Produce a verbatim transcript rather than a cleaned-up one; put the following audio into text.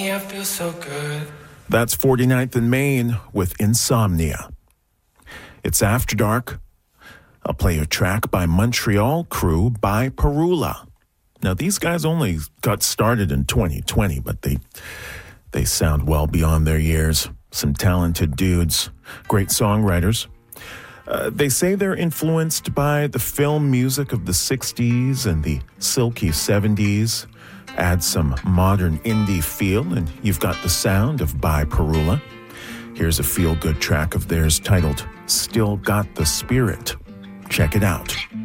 I feel so good. That's forty-ninth and Main with Insomnia. It's After Dark. I'll play a track by Montreal Crew by Parula. Now, these guys only got started in twenty twenty, but they they sound well beyond their years. Some talented dudes, great songwriters. Uh, they say they're influenced by the film music of the sixties and the silky seventies. Add some modern indie feel, and you've got the sound of By Parula. Here's a feel-good track of theirs titled Still Got the Spirit. Check it out.